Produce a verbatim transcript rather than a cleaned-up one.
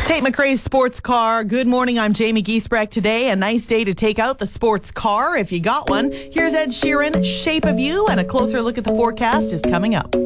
Tate McRae's sports car. Good morning, I'm Jamie Giesbrecht. Today, a nice day to take out the sports car if you got one. Here's Ed Sheeran, Shape of You, and a closer look at the forecast is coming up.